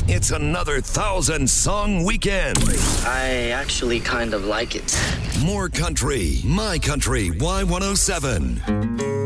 It's another 1,000-song weekend. I actually kind of like it. More country. My Country Y107.